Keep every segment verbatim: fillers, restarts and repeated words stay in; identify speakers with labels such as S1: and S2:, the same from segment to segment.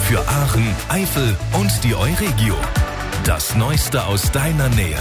S1: Für Aachen, Eifel und die Euregio. Das Neueste aus deiner Nähe.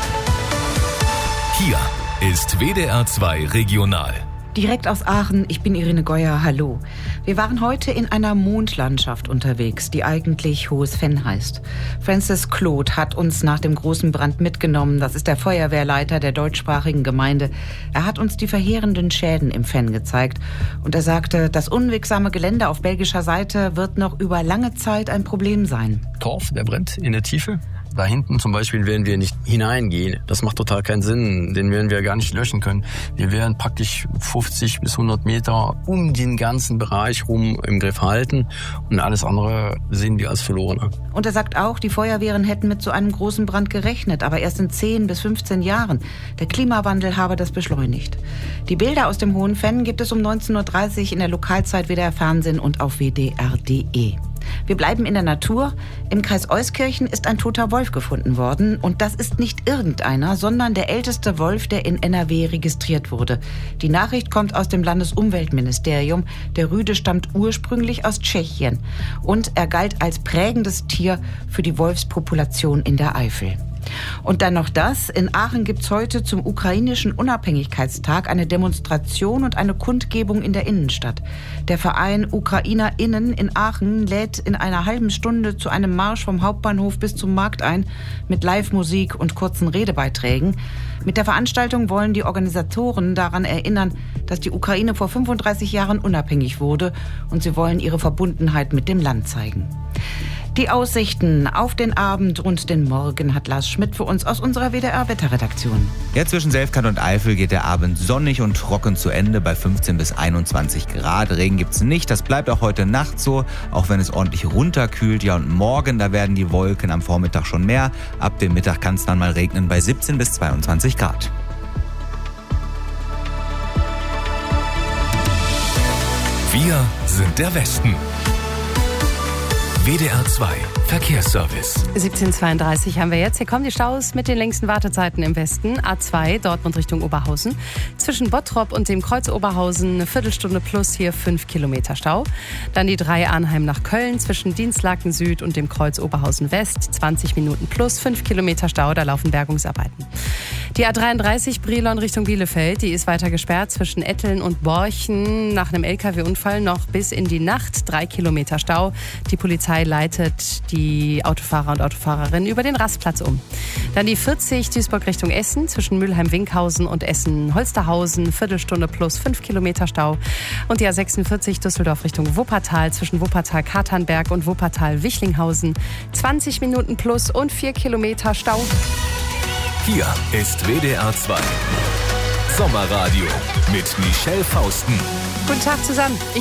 S1: Hier ist W D R zwei Regional.
S2: Direkt aus Aachen, ich bin Irene Geuer, hallo. Wir waren heute in einer Mondlandschaft unterwegs, die eigentlich Hohes Venn heißt. Francis Claude hat uns nach dem großen Brand mitgenommen. Das ist der Feuerwehrleiter der deutschsprachigen Gemeinde. Er hat uns die verheerenden Schäden im Venn gezeigt. Und er sagte, das unwegsame Gelände auf belgischer Seite wird noch über lange Zeit ein Problem sein.
S3: Torf, der brennt in der Tiefe. Da hinten zum Beispiel werden wir nicht hineingehen. Das macht total keinen Sinn. Den werden wir gar nicht löschen können. Wir werden praktisch fünfzig bis hundert Meter um den ganzen Bereich rum im Griff halten. Und alles andere sehen wir als verloren.
S2: Und er sagt auch, die Feuerwehren hätten mit so einem großen Brand gerechnet, aber erst in zehn bis fünfzehn Jahren. Der Klimawandel habe das beschleunigt. Die Bilder aus dem Hohen Venn gibt es um neunzehn Uhr dreißig in der Lokalzeit W D R Fernsehen und auf w d r punkt d e. Wir bleiben in der Natur. Im Kreis Euskirchen ist ein toter Wolf gefunden worden. Und das ist nicht irgendeiner, sondern der älteste Wolf, der in N R W registriert wurde. Die Nachricht kommt aus dem Landesumweltministerium. Der Rüde stammt ursprünglich aus Tschechien. Und er galt als prägendes Tier für die Wolfspopulation in der Eifel. Und dann noch das. In Aachen gibt's heute zum ukrainischen Unabhängigkeitstag eine Demonstration und eine Kundgebung in der Innenstadt. Der Verein UkrainerInnen in Aachen lädt in einer halben Stunde zu einem Marsch vom Hauptbahnhof bis zum Markt ein, mit Live-Musik und kurzen Redebeiträgen. Mit der Veranstaltung wollen die Organisatoren daran erinnern, dass die Ukraine vor fünfunddreißig Jahren unabhängig wurde, und sie wollen ihre Verbundenheit mit dem Land zeigen. Die Aussichten auf den Abend und den Morgen hat Lars Schmidt für uns aus unserer W D R-Wetterredaktion.
S4: Ja, zwischen Selfkant und Eifel geht der Abend sonnig und trocken zu Ende bei fünfzehn bis einundzwanzig Grad. Regen gibt's nicht, das bleibt auch heute Nacht so, auch wenn es ordentlich runterkühlt. Ja, und morgen, da werden die Wolken am Vormittag schon mehr. Ab dem Mittag kann es dann mal regnen bei siebzehn bis zweiundzwanzig Grad.
S1: Wir sind der Westen. W D R zwei Verkehrsservice.
S5: siebzehn Uhr zweiunddreißig haben wir jetzt. Hier kommen die Staus mit den längsten Wartezeiten im Westen. A zwei, Dortmund Richtung Oberhausen. Zwischen Bottrop und dem Kreuz Oberhausen eine Viertelstunde plus, hier fünf Kilometer Stau. Dann die drei Arnheim nach Köln zwischen Dienstlaken Süd und dem Kreuz Oberhausen West. zwanzig Minuten plus, fünf Kilometer Stau, da laufen Bergungsarbeiten. Die A dreiunddreißig Brilon Richtung Bielefeld, die ist weiter gesperrt zwischen Etteln und Borchen. Nach einem L K W-Unfall noch bis in die Nacht. Drei Kilometer Stau. Die Polizei leitet die Autofahrer und Autofahrerinnen über den Rastplatz um. Dann die vierzig Duisburg Richtung Essen zwischen Mülheim-Winkhausen und Essen-Holsterhausen. Viertelstunde plus, fünf Kilometer Stau. Und die A sechsundvierzig Düsseldorf Richtung Wuppertal zwischen Wuppertal-Katernberg und Wuppertal-Wichlinghausen. zwanzig Minuten plus und vier Kilometer Stau.
S1: Hier ist W D R zwei Sommerradio mit Michelle Fausten.
S5: Guten Tag zusammen. Ich